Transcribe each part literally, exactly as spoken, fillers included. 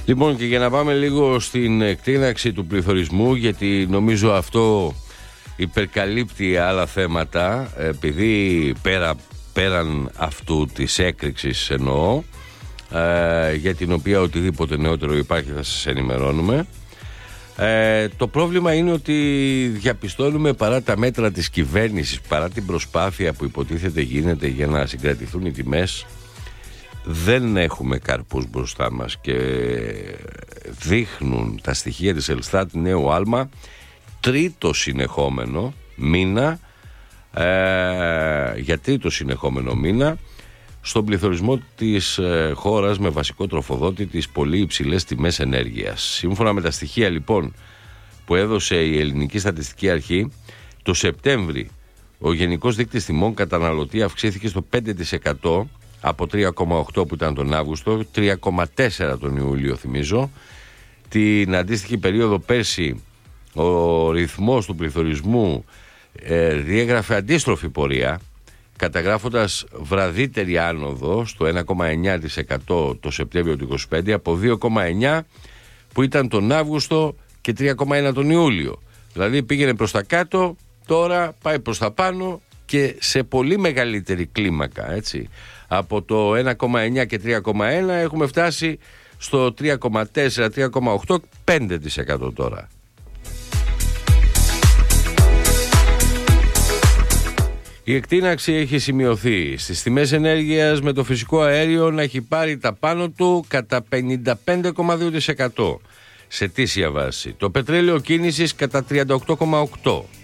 Λοιπόν, και για να πάμε λίγο στην εκτείναξη του πληθωρισμού, γιατί νομίζω αυτό υπερκαλύπτει άλλα θέματα, επειδή πέρα, πέραν αυτού της έκρηξης εννοώ, ε, για την οποία οτιδήποτε νεότερο υπάρχει θα σας ενημερώνουμε. Ε, το πρόβλημα είναι ότι διαπιστώνουμε, παρά τα μέτρα της κυβέρνησης, παρά την προσπάθεια που υποτίθεται γίνεται για να συγκρατηθούν οι τιμές, δεν έχουμε καρπούς μπροστά μας και δείχνουν τα στοιχεία της Ελστάτ νέο άλμα τρίτο συνεχόμενο μήνα ε, για τρίτο συνεχόμενο μήνα στον πληθωρισμό της ε, χώρας, με βασικό τροφοδότη τις πολύ υψηλές τιμές ενέργειας. Σύμφωνα με τα στοιχεία λοιπόν που έδωσε η Ελληνική Στατιστική Αρχή, το Σεπτέμβρη ο γενικός δείκτης τιμών καταναλωτή αυξήθηκε στο πέντε τοις εκατό από τρία κόμμα οκτώ που ήταν τον Αύγουστο, τρία κόμμα τέσσερα τον Ιούλιο θυμίζω. Την αντίστοιχη περίοδο πέρσι ο ρυθμός του πληθωρισμού ε, διέγραφε αντίστροφη πορεία, καταγράφοντας βραδύτερη άνοδο στο ένα κόμμα εννιά τοις εκατό το Σεπτέμβριο του είκοσι πέντε από δύο κόμμα εννιά που ήταν τον Αύγουστο και τρία κόμμα ένα τον Ιούλιο. Δηλαδή πήγαινε προς τα κάτω, τώρα πάει προς τα πάνω και σε πολύ μεγαλύτερη κλίμακα, έτσι. Από το ένα κόμμα εννιά και τρία κόμμα ένα έχουμε φτάσει στο τρία κόμμα τέσσερα, τρία κόμμα οκτώ, πέντε τοις εκατό τώρα. Η εκτείναξη έχει σημειωθεί στις τιμές ενέργειας, με το φυσικό αέριο να έχει πάρει τα πάνω του κατά πενήντα πέντε κόμμα δύο τοις εκατό σε ετήσια βάση. Το πετρέλαιο κίνησης κατά τριάντα οκτώ κόμμα οκτώ τοις εκατό.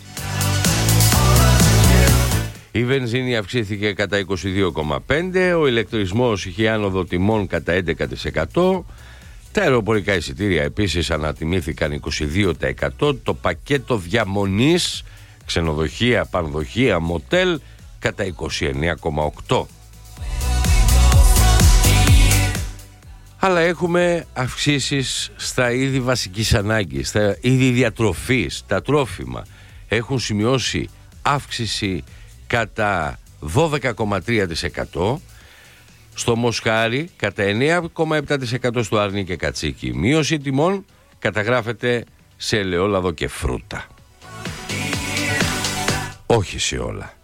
Η βενζίνη αυξήθηκε κατά είκοσι δύο κόμμα πέντε τοις εκατό, ο ηλεκτρισμός είχε άνοδο τιμών κατά έντεκα τοις εκατό, τα αεροπορικά εισιτήρια επίσης ανατιμήθηκαν είκοσι δύο τοις εκατό, το πακέτο διαμονής, ξενοδοχεία, πανδοχεία, μοτέλ κατά είκοσι εννέα κόμμα οκτώ τοις εκατό. Αλλά έχουμε αυξήσεις στα είδη βασικής ανάγκης, στα είδη διατροφής, τα τρόφιμα έχουν σημειώσει αύξηση κατά δώδεκα κόμμα τρία τοις εκατό, στο μοσχάρι κατά εννέα κόμμα επτά τοις εκατό στο αρνί και κατσίκι. Μείωση τιμών καταγράφεται σε ελαιόλαδο και φρούτα. Όχι σε όλα.